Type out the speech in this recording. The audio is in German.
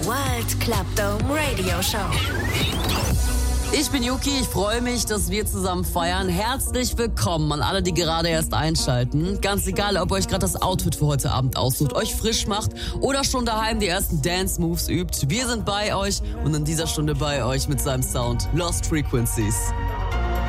World Club Dome Radio Show. Ich bin Yuki, ich freue mich, dass wir zusammen feiern. Herzlich willkommen an alle, die gerade erst einschalten. Ganz egal, ob ihr euch gerade das Outfit für heute Abend aussucht, euch frisch macht oder schon daheim die ersten Dance-Moves übt. Wir sind bei euch und in dieser Stunde bei euch mit seinem Sound Lost Frequencies.